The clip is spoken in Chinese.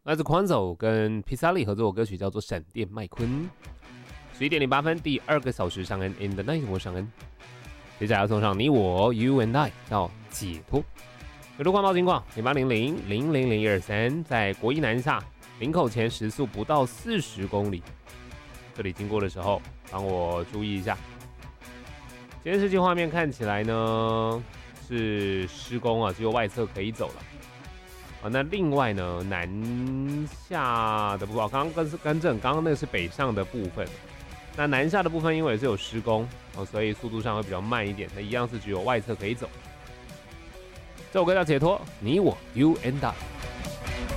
来自 Quanzo 跟 Pisali 合作的歌曲叫做《闪电麦昆》。11点08分，第2个小时上恩 In the Night， 我上恩。接下来要送上你我 You and I 到解脱。有路况报情况：000000123，在国一南下林口前时速不到40公里。这里经过的时候，帮我注意一下。监视器画面看起来呢是施工啊，只有外侧可以走了。那另外呢，南下的部分，刚刚更正，刚刚那个是北上的部分。那南下的部分因为也是有施工所以速度上会比较慢一点。那一样是只有外侧可以走。这首歌叫《解脱》，你我 You and I。